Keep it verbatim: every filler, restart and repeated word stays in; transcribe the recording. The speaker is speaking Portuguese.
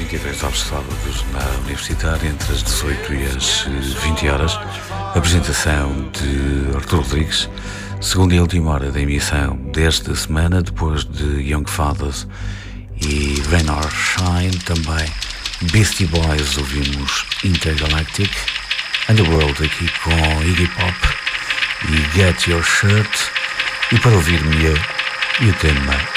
vinte e três aos sábados na Universitária, entre as dezoito e as vinte horas. Apresentação de Artur Rodrigues, segunda e última hora da emissão desta semana, depois de Young Fathers e Rain or Shine. Também Beastie Boys, ouvimos Intergalactic, Underworld aqui com Iggy Pop e Get Your Shirt, e para ouvir-me eu e o tema